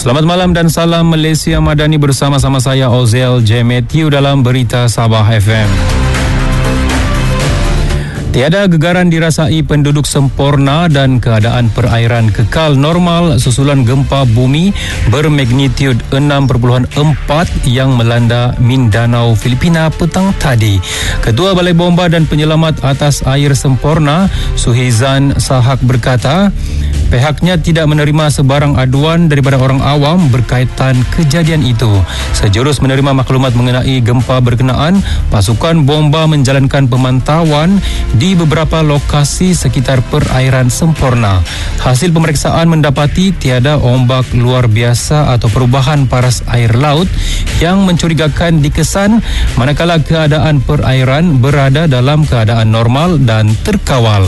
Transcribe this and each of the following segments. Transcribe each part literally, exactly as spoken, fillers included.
Selamat malam dan salam Malaysia Madani, bersama-sama saya Ozel J. Matthew dalam Berita Sabah F M. Tiada gegaran dirasai penduduk sempurna dan keadaan perairan kekal normal susulan gempa bumi bermagnitud enam perpuluhan empat yang melanda Mindanao, Filipina petang tadi. Ketua Balai Bomba dan Penyelamat Atas Air Sempurna, Suhizan Sahak berkata, pihaknya tidak menerima sebarang aduan daripada orang awam berkaitan kejadian itu. Sejurus menerima maklumat mengenai gempa berkenaan, pasukan bomba menjalankan pemantauan di beberapa lokasi sekitar perairan sempurna. Hasil pemeriksaan mendapati tiada ombak luar biasa atau perubahan paras air laut yang mencurigakan dikesan, manakala keadaan perairan berada dalam keadaan normal dan terkawal.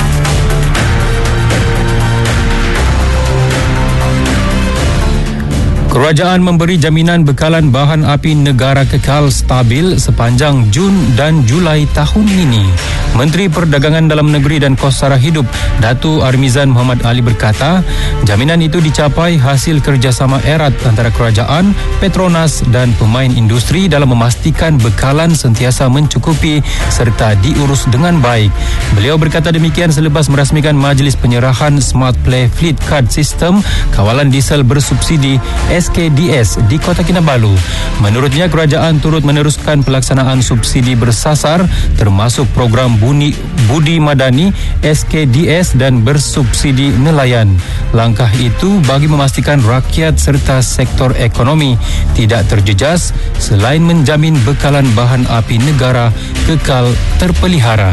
Kerajaan memberi jaminan bekalan bahan api negara kekal stabil sepanjang Jun dan Julai tahun ini. Menteri Perdagangan Dalam Negeri dan Kos Sara Hidup, Datuk Armizan Muhammad Ali berkata, jaminan itu dicapai hasil kerjasama erat antara kerajaan, Petronas dan pemain industri dalam memastikan bekalan sentiasa mencukupi serta diurus dengan baik. Beliau berkata demikian selepas merasmikan Majlis Penyerahan Smart Play Fleet Card System kawalan diesel bersubsidi S K D S di Kota Kinabalu. Menurutnya, kerajaan turut meneruskan pelaksanaan subsidi bersasar termasuk program Buni, Budi Madani, S K D S dan bersubsidi nelayan. Langkah itu bagi memastikan rakyat serta sektor ekonomi tidak terjejas selain menjamin bekalan bahan api negara kekal terpelihara.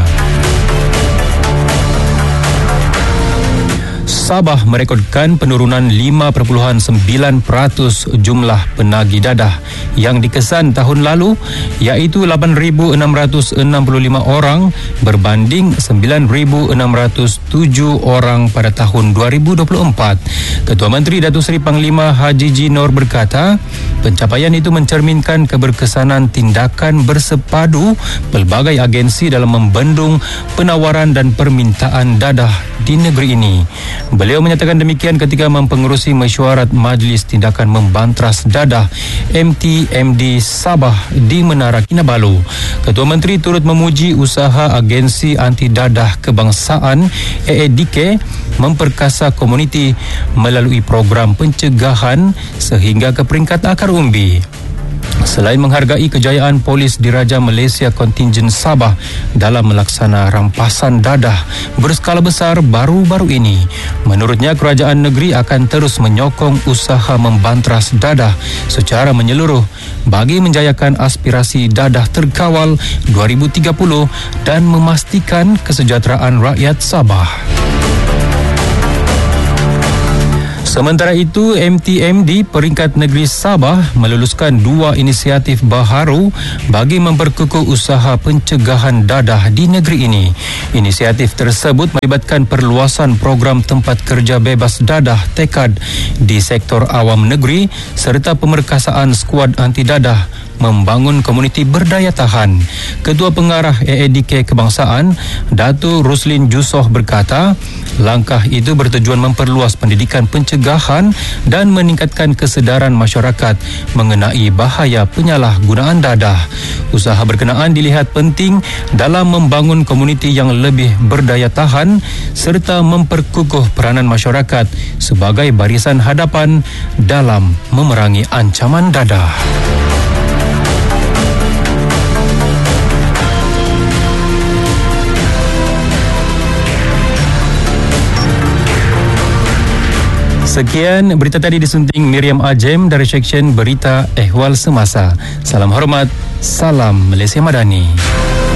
Sabah merekodkan penurunan lima perpuluhan sembilan peratus jumlah penagih dadah yang dikesan tahun lalu, iaitu lapan ribu enam ratus enam puluh lima orang berbanding sembilan ribu enam ratus tujuh orang pada tahun dua ribu dua puluh empat. Ketua Menteri Datuk Seri Panglima Haji G. Nor berkata, pencapaian itu mencerminkan keberkesanan tindakan bersepadu pelbagai agensi dalam membendung penawaran dan permintaan dadah di negeri ini. Beliau menyatakan demikian ketika mempengerusi mesyuarat Majlis Tindakan Membantras Dadah M T M D Sabah di Menara Kinabalu. Ketua Menteri turut memuji usaha agensi anti dadah kebangsaan A A D K memperkasa komuniti melalui program pencegahan sehingga ke peringkat akar umbi. Selain menghargai kejayaan Polis Diraja Malaysia Kontingen Sabah dalam melaksana rampasan dadah berskala besar baru-baru ini, menurutnya kerajaan negeri akan terus menyokong usaha membantras dadah secara menyeluruh bagi menjayakan aspirasi dadah terkawal dua ribu tiga puluh dan memastikan kesejahteraan rakyat Sabah. Sementara itu, M T M D peringkat negeri Sabah meluluskan dua inisiatif baharu bagi memperkukuh usaha pencegahan dadah di negeri ini. Inisiatif tersebut melibatkan perluasan program tempat kerja bebas dadah tekad di sektor awam negeri serta pemerkasaan skuad anti dadah membangun komuniti berdaya tahan. Ketua Pengarah A A D K Kebangsaan, Datuk Ruslin Jusoh berkata, langkah itu bertujuan memperluas pendidikan pencegahan dan meningkatkan kesedaran masyarakat mengenai bahaya penyalahgunaan dadah. Usaha berkenaan dilihat penting dalam membangun komuniti yang lebih berdaya tahan serta memperkukuh peranan masyarakat sebagai barisan hadapan dalam memerangi ancaman dadah. Sekian berita tadi disunting Miriam Ajem dari Seksyen Berita Ehwal Semasa. Salam hormat, salam Malaysia Madani.